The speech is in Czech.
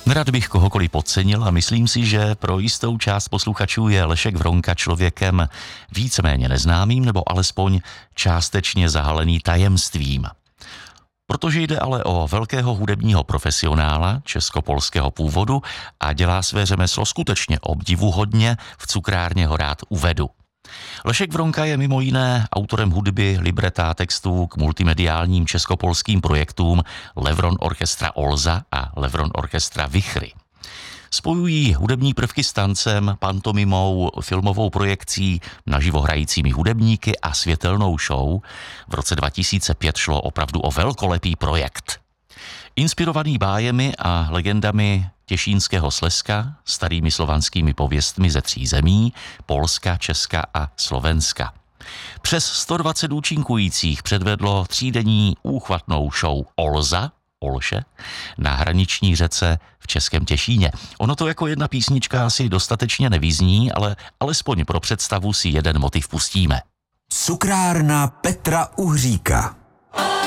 Nerad bych kohokoliv podcenil a myslím si, že pro jistou část posluchačů je Lešek Vronka člověkem víceméně neznámým nebo alespoň částečně zahalený tajemstvím. Protože jde ale o velkého hudebního profesionála českopolského původu a dělá své řemeslo skutečně obdivuhodně, v cukrárně ho rád uvedu. Lešek Vronka je mimo jiné autorem hudby, libreta a textů k multimediálním českopolským projektům Levron Orchestra Olza a Levron Orchestra Vichry. Spojují hudební prvky s tancem, pantomimou, filmovou projekcí, naživo hrajícími hudebníky a světelnou show. V roce 2005 šlo opravdu o velkolepý projekt. Inspirovaný bájemi a legendami Těšínského Slezska, starými slovanskými pověstmi ze 3 zemí, Polska, Česka a Slovenska. Přes 120 účinkujících předvedlo 3denní úchvatnou show Olše, na hraniční řece v Českém Těšíně. Ono to jako jedna písnička asi dostatečně nevyzní, ale alespoň pro představu si jeden motiv pustíme. Cukrárna Petra Uhříka.